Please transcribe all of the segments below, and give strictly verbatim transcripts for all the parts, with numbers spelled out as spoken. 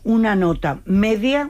una nota media,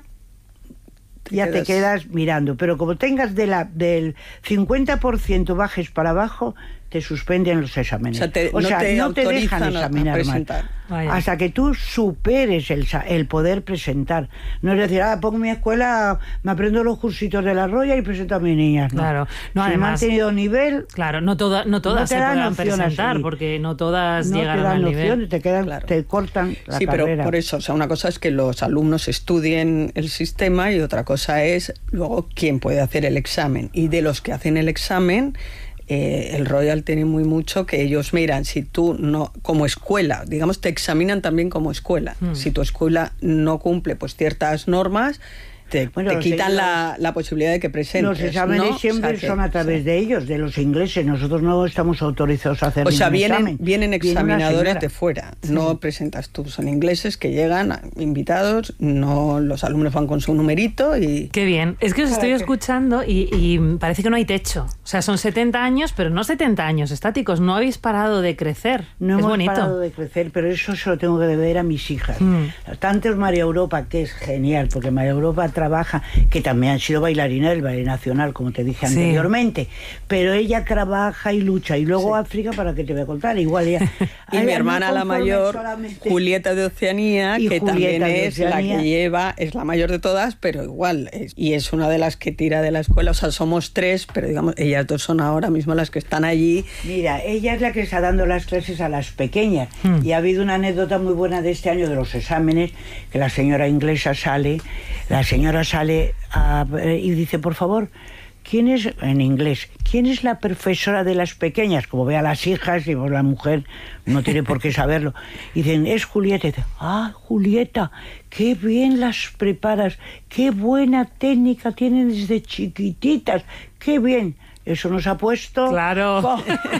te ya quedas... te quedas mirando. Pero como tengas de la, del cincuenta por ciento bajes para abajo, te suspenden los exámenes. O sea, te, o sea, no te, no te dejan examinar más. Hasta que tú superes el, el poder presentar. No es decir, ah, pongo mi escuela, me aprendo los cursitos de la Roya y presento a mis niñas. No. Claro. No, si además, me han tenido nivel... Claro, no, toda, no todas no se puedan presentar, porque no todas no llegaron te dan al noción, nivel. Te, quedan, claro. te cortan la sí, carrera. Sí, pero por eso, o sea, una cosa es que los alumnos estudien el sistema y otra cosa es luego quién puede hacer el examen. Y de los que hacen el examen... Eh, el Royal tiene muy mucho que ellos miran si tú no, como escuela, digamos, te examinan también como escuela. Mm. Si tu escuela no cumple pues ciertas normas, te, bueno, te quitan ellos, la, la posibilidad de que presentes. Los exámenes ¿no? siempre o sea, que, son a través sí. de ellos, de los ingleses. Nosotros no estamos autorizados a hacer o sea, vienen, examen. vienen examinadores de fuera. Sí. No presentas tú, son ingleses que llegan invitados, no los alumnos van con su numerito y... Qué bien. Es que os estoy escuchando y, y parece que no hay techo. O sea, son setenta años, pero no setenta años estáticos. No habéis parado de crecer. No es hemos bonito. parado de crecer, pero eso se lo tengo que deber a mis hijas. Mm. Tanto es María Europa, que es genial, porque María Europa trabaja... que también han sido bailarinas del Ballet Nacional, como te dije sí. anteriormente, pero ella trabaja y lucha, y luego sí. África, para que te voy a contar, igual ella... y mi hermana no la mayor, solamente... Julieta de Oceanía, y que Julieta también es la que lleva, es la mayor de todas, pero igual, es, y es una de las que tira de la escuela, o sea, somos tres, pero digamos, ellas dos son ahora mismo las que están allí. Mira, ella es la que está dando las clases a las pequeñas, hmm. y ha habido una anécdota muy buena de este año de los exámenes, que la señora inglesa sale, la señora sale A, y dice, por favor, ¿quién es, en inglés, quién es la profesora de las pequeñas? Como ve a las hijas, y pues la mujer no tiene por qué saberlo. Y dicen, es Julieta. Y dice, ah, Julieta, qué bien las preparas, qué buena técnica tienen desde chiquititas, qué bien. Eso nos ha puesto... Claro.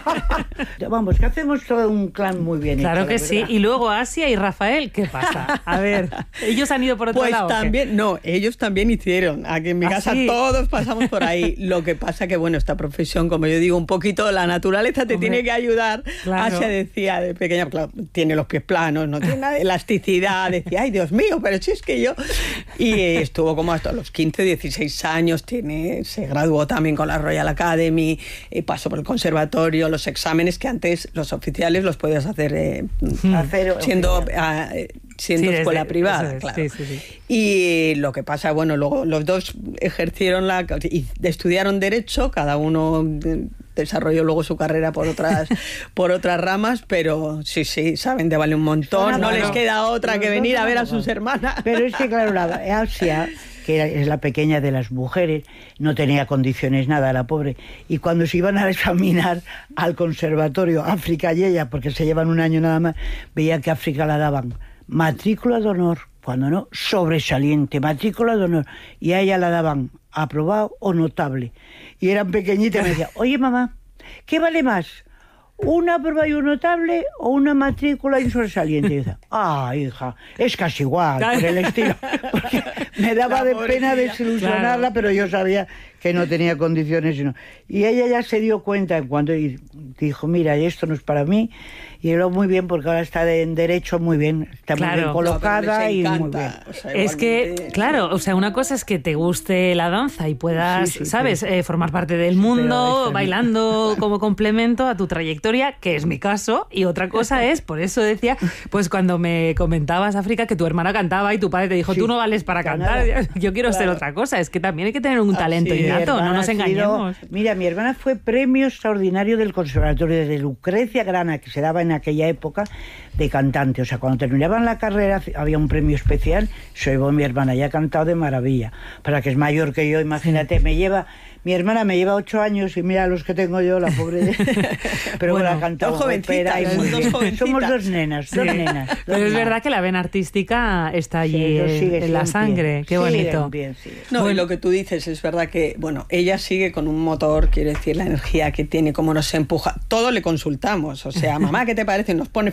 Vamos, que hacemos todo un clan muy bien. Claro hecho, que sí. Y luego Asia y Rafael, ¿qué pasa? A ver, ¿ellos han ido por otro pues lado? Pues también, no, ellos también hicieron. Aquí en mi ¿Ah, casa sí? todos pasamos por ahí. Lo que pasa que, bueno, esta profesión, como yo digo, un poquito la naturaleza te Hombre, tiene que ayudar. Claro. Asia decía de pequeña, claro, tiene los pies planos, no tiene nada de elasticidad. Decía, ay, Dios mío, pero si es que yo... Y estuvo como hasta los quince, dieciséis años, tiene, se graduó también con la Royal Academy. Academy, eh, pasó por el conservatorio, los exámenes que antes los oficiales los podías hacer eh, mm. hacer, siendo, eh, siendo sí, escuela desde, privada, es, claro. Sí, sí, sí. Y lo que pasa, bueno, luego los dos ejercieron la... y estudiaron Derecho, cada uno... desarrolló luego su carrera por otras por otras ramas, pero sí, sí, saben de vale un montón, no les queda otra que venir a ver a sus hermanas. Pero es que, claro, la Asia, que es la pequeña de las mujeres, no tenía condiciones nada, la pobre, y cuando se iban a examinar al conservatorio, África y ella, porque se llevan un año nada más, veía que a África la daban matrícula de honor, cuando no, sobresaliente, matrícula de honor, y a ella la daban aprobado o notable. Y eran pequeñitas y me decían, oye mamá, ¿qué vale más? ¿Una prueba y un notable o una matrícula y un sobresaliente? Y yo decía, ah, hija, es casi igual, por el estilo. Porque me daba de pena desilusionarla, claro. Pero yo sabía que no tenía condiciones. Sino... Y ella ya se dio cuenta en cuanto dijo, mira, esto no es para mí. Y lo muy bien, porque ahora está de, en Derecho muy bien, está claro. muy bien colocada no, y muy bien. O sea, es que, claro, o sea, una cosa es que te guste la danza y puedas, sí, sí, ¿sabes?, sí. Eh, formar parte del mundo, bailando como complemento a tu trayectoria, que es mi caso, y otra cosa es, por eso decía, pues cuando me comentabas, África, que tu hermana cantaba y tu padre te dijo, sí, tú no vales para cantar, nada. Yo quiero claro. ser otra cosa, es que también hay que tener un talento Así, innato, no nos engañemos. Sido, mira, mi hermana fue premio extraordinario del Conservatorio de Lucrecia Grana, que se daba en aquella época de cantante, o sea, cuando terminaban la carrera había un premio especial, se llevó mi hermana, ya ha cantado de maravilla, para que es mayor que yo, imagínate, me lleva, mi hermana me lleva ocho años y mira los que tengo yo, la pobre, pero bueno, ha cantado jovencita, y muy bien. Somos dos nenas, sí. dos nenas. Dos pero nenas. Es verdad que la vena artística está allí sí, sigue, en la sangre, bien. Qué bonito. Bien, sigue. No, bueno. Y lo que tú dices es verdad que, bueno, ella sigue con un motor, quiere decir, la energía que tiene, cómo nos empuja, todo le consultamos, o sea, mamá, ¿qué te parece? Nos pone firme a todo.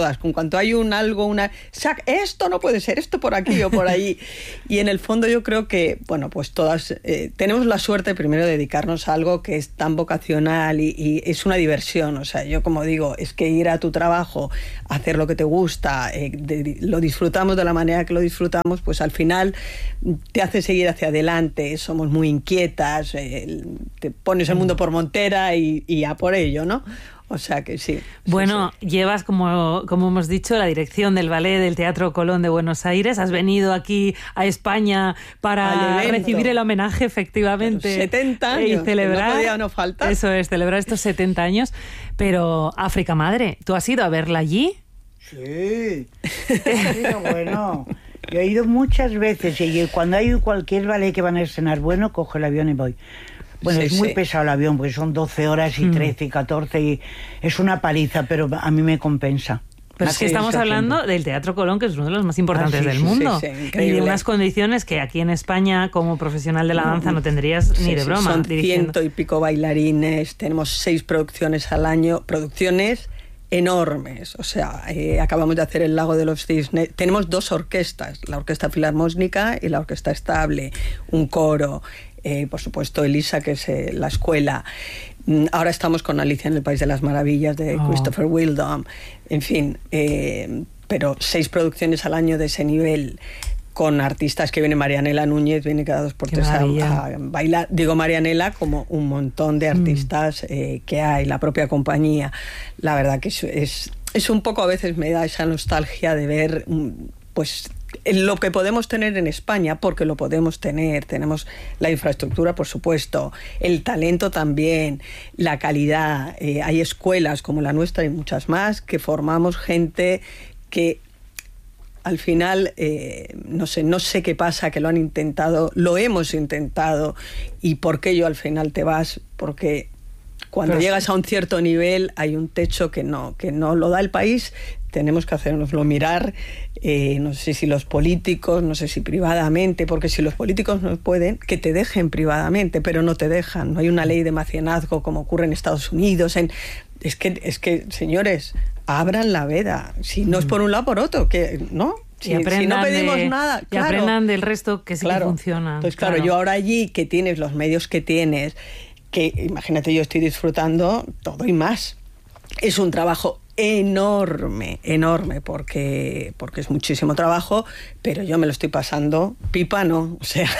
todas, con cuanto hay un algo, una... Esto no puede ser, esto por aquí o por ahí. Y en el fondo yo creo que, bueno, pues todas eh, tenemos la suerte primero de dedicarnos a algo que es tan vocacional y, y es una diversión. O sea, yo como digo, es que ir a tu trabajo, hacer lo que te gusta, eh, de, lo disfrutamos de la manera que lo disfrutamos, pues al final te hace seguir hacia adelante. Somos muy inquietas, eh, te pones el mundo por montera y, y a por ello, ¿no? O sea que sí. Bueno, sí, sí. llevas, como, como hemos dicho, la dirección del ballet del Teatro Colón de Buenos Aires. Has venido aquí a España para recibir el homenaje, efectivamente. Pero setenta años, y celebrar, no podía no faltar. Eso es, celebrar estos setenta años. Pero, África Madre, ¿tú has ido a verla allí? Sí, pero bueno, yo he ido muchas veces y cuando hay cualquier ballet que van a estrenar bueno, cojo el avión y voy. Bueno, sí, es muy sí. pesado el avión, porque son doce horas y trece y catorce y es una paliza, pero a mí me compensa. Pero es que estamos hablando siempre. del Teatro Colón, que es uno de los más importantes ah, sí, del sí, mundo. Sí, sí, y de unas condiciones que aquí en España, como profesional de la danza, no, no tendrías sí, ni de broma. Son dirigiendo. ciento y pico bailarines, tenemos seis producciones al año, producciones enormes. O sea, eh, acabamos de hacer El Lago de los Cisnes. Tenemos dos orquestas, la Orquesta Filarmónica y la Orquesta Estable, un coro. Eh, por supuesto, Elisa, que es eh, la escuela. Ahora estamos con Alicia en el País de las Maravillas, de oh. Christopher Wildon. En fin, eh, pero seis producciones al año de ese nivel, con artistas que viene Marianela Núñez, viene cada dos por tres a, a bailar. Digo Marianela como un montón de artistas mm. eh, que hay, la propia compañía. La verdad que es, es, es un poco, a veces me da esa nostalgia de ver, pues, lo que podemos tener en España, porque lo podemos tener, tenemos la infraestructura, por supuesto, el talento también, la calidad, eh, hay escuelas como la nuestra y muchas más que formamos gente que al final, eh, no sé, no sé qué pasa, que lo han intentado, lo hemos intentado, y por qué yo al final te vas, porque cuando Pero llegas a un cierto nivel hay un techo que no, que no lo da el país. Tenemos que hacernoslo mirar, eh, no sé si los políticos, no sé si privadamente, porque si los políticos no pueden, que te dejen privadamente, pero no te dejan. No hay una ley de mecenazgo como ocurre en Estados Unidos. En, es que, es que, señores, abran la veda. Si no es por un lado, por otro, que ¿no? Si, si no pedimos de, nada, y claro. aprendan del resto que sí claro. que funciona. Entonces, claro, claro, yo ahora allí, que tienes los medios que tienes, que imagínate, yo estoy disfrutando todo y más. Es un trabajo enorme, enorme, porque, porque es muchísimo trabajo, pero yo me lo estoy pasando pipa, ¿no? O sea,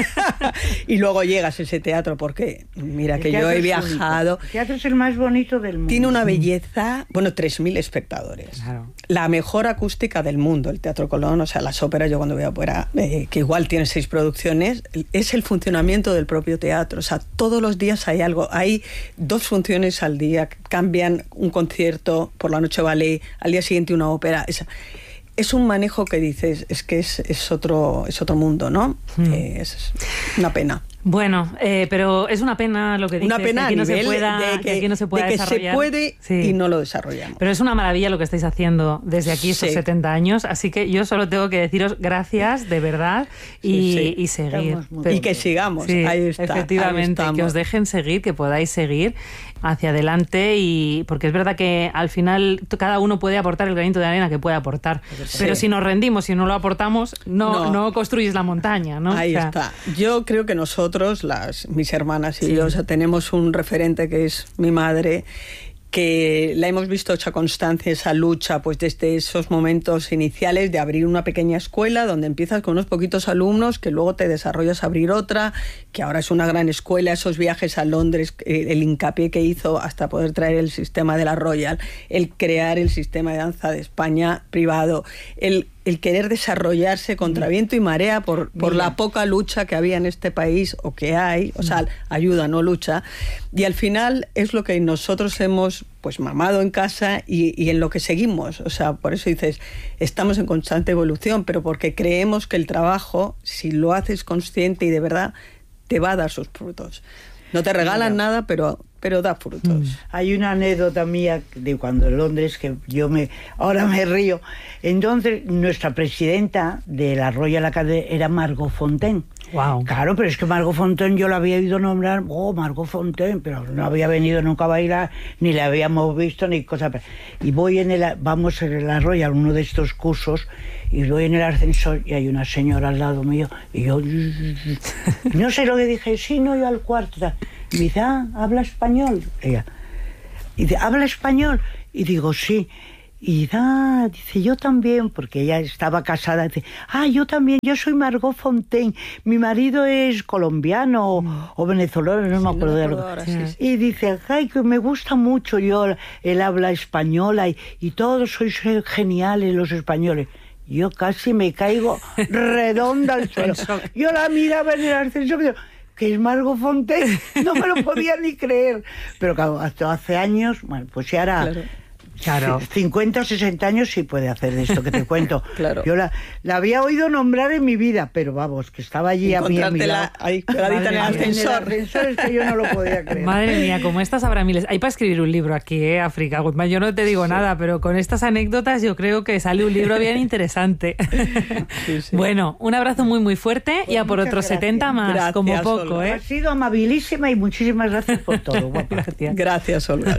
y luego llegas a ese teatro, porque mira el que yo he viajado. Bonito. El teatro es el más bonito del mundo. Tiene una belleza, bueno, tres mil espectadores. Claro. La mejor acústica del mundo, el Teatro Colón, o sea, las óperas, yo cuando voy afuera, eh, que igual tiene seis producciones, es el funcionamiento del propio teatro. O sea, todos los días hay algo. Hay dos funciones al día, cambian un concierto, por la noche ballet, al día siguiente una ópera. Es, es un manejo que dices, es que es, es, otro, es otro mundo, ¿no? Mm. Eh, es una pena. Bueno, eh, pero es una pena lo que dices, una pena que aquí no a nivel se pueda, de que, que aquí no se pueda de que desarrollar. Se puede sí. y no lo desarrollamos. Pero es una maravilla lo que estáis haciendo desde aquí estos sí. setenta años, así que yo solo tengo que deciros gracias, de verdad, y, sí, sí. y seguir. Pero, y que sigamos, sí, ahí está. Efectivamente, ahí que os dejen seguir, que podáis seguir hacia adelante, y porque es verdad que al final cada uno puede aportar el granito de arena que puede aportar, sí. pero si nos rendimos, si no lo aportamos, no, no. no construyes la montaña, ¿no? Ahí o sea, está. Yo creo que nosotros, las mis hermanas y sí. yo, o sea, tenemos un referente que es mi madre, que la hemos visto hecha constancia, esa lucha, pues desde esos momentos iniciales de abrir una pequeña escuela donde empiezas con unos poquitos alumnos, que luego te desarrollas a abrir otra, que ahora es una gran escuela, esos viajes a Londres, el hincapié que hizo hasta poder traer el sistema de la Royal, el crear el sistema de danza de España privado, el el querer desarrollarse contra viento y marea por, por la poca lucha que había en este país, o que hay, o sea, ayuda, no lucha, y al final es lo que nosotros hemos pues mamado en casa y, y en lo que seguimos. O sea, por eso dices, estamos en constante evolución, pero porque creemos que el trabajo, si lo haces consciente y de verdad, te va a dar sus frutos. No te regalan Mira. nada, pero, pero da frutos. Mm. Hay una anécdota mía de cuando en Londres, que yo me ahora me río. Entonces, nuestra presidenta de la Royal Academy era Margot Fontaine. Wow. Claro, pero es que Margot Fonteyn yo la había oído nombrar, oh, Margot Fonteyn, pero no había venido nunca a bailar, ni la habíamos visto, ni cosa. Y voy en el, vamos en el Royal, uno de estos cursos, y voy en el ascensor y hay una señora al lado mío, y yo, no sé lo que dije, sí, no, yo al cuarto. Y me dice, ah, ¿habla español? Ella. Y dice, ¿habla español? Y digo, sí. Y da, dice, yo también, porque ella estaba casada, dice, ah, yo también, yo soy Margot Fonteyn, mi marido es colombiano o, o venezolano, no sí, me acuerdo no de algo. Ahora, sí, sí. Y dice, ay, que me gusta mucho yo, él habla española y, y todos sois geniales los españoles. Yo casi me caigo redonda al suelo. Yo la miraba en el ascensor, que es Margot Fonteyn, no me lo podía ni creer. Pero claro, hasta hace años, bueno, pues ya era... Claro. Claro. cincuenta o sesenta años sí puede hacer de esto que te cuento. Claro. Yo la, la había oído nombrar en mi vida, pero vamos, que estaba allí a mí a mi lado. Ahí pegadita en el ascensor. En el ascensor es que yo no lo podía creer. Madre mía, como estas habrá miles. Hay para escribir un libro aquí, ¿eh, África Guzmán? Yo no te digo sí. nada, pero con estas anécdotas yo creo que sale un libro bien interesante. Sí, sí. Bueno, un abrazo muy muy fuerte pues y a por otros gracias. setenta más, gracias, como poco. Olga. ¿eh? Has sido amabilísima y muchísimas gracias por todo, guapa. Gracias. Gracias, Olga.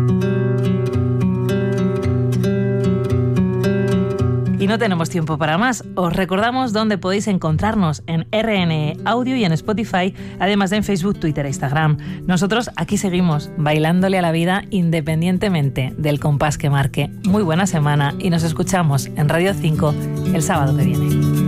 Y no tenemos tiempo para más. Os recordamos dónde podéis encontrarnos en R N E Audio y en Spotify, además de en Facebook, Twitter e Instagram. Nosotros aquí seguimos, bailándole a la vida independientemente del compás que marque. Muy buena semana y nos escuchamos en Radio cinco el sábado que viene.